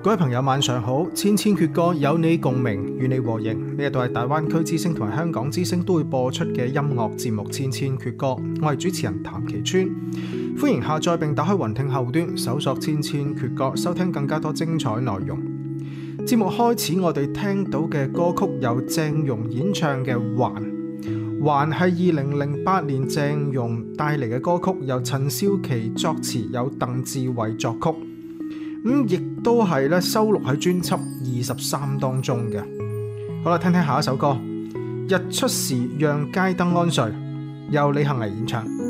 各位朋友晚上好，千千闕歌有你共鳴，與你和應。呢一度係大灣區之聲同埋香港之聲都會播出嘅音樂節目《千千闕歌》，我係主持人譚其川，歡迎下載並打開雲聽後端搜索《千千闕歌》，收聽更加多精彩內容。節目開始，我哋聽到嘅歌曲有鄭融演唱嘅《還》，還係2008年鄭融帶嚟嘅歌曲，由陳少琪作詞，有鄧志偉作曲。亦都係咧收錄喺專輯23當中嘅。好啦，聽聽下一首歌《日出時讓街燈安睡》，由李幸倪演唱。